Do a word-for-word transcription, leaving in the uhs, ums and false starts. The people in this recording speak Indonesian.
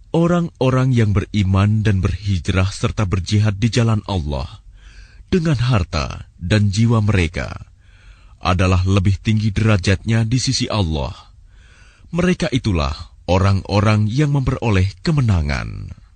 Orang-orang yang beriman dan berhijrah serta berjihad di jalan Allah dengan harta dan jiwa mereka adalah lebih tinggi derajatnya di sisi Allah. Mereka itulah orang-orang yang memperoleh kemenangan.